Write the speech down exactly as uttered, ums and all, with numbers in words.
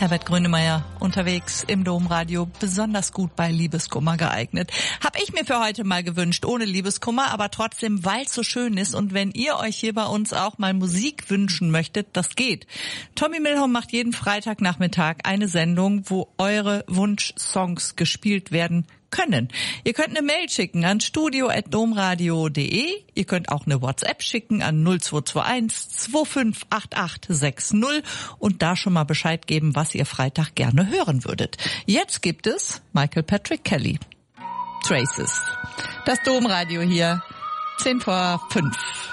Herbert Grönemeyer unterwegs im Domradio, besonders gut bei Liebeskummer geeignet. Hab ich mir für heute mal gewünscht, ohne Liebeskummer, aber trotzdem, weil es so schön ist. Und wenn ihr euch hier bei uns auch mal Musik wünschen möchtet, das geht. Tommy Milholm macht jeden Freitagnachmittag eine Sendung, wo eure Wunschsongs gespielt werden können. Ihr könnt eine Mail schicken an studio at domradio punkt de. Ihr könnt auch eine WhatsApp schicken an null zwei zwei eins zwei fünf acht acht sechs null und da schon mal Bescheid geben, was ihr Freitag gerne hören würdet. Jetzt gibt es Michael Patrick Kelly. Traces. Das Domradio hier. zehn vor fünf.